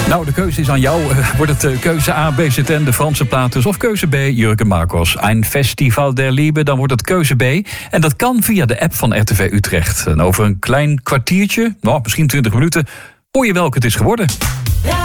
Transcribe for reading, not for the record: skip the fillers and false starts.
Nou, de keuze is aan jou. Wordt het keuze A, B, Z, N, de Franse plaat dus, of keuze B, Jurgen Marcos, Ein Festival der Liebe, dan wordt het keuze B. En dat kan via de app van RTV Utrecht. En over een klein kwartiertje, misschien 20 minuten, hoor je welke het is geworden.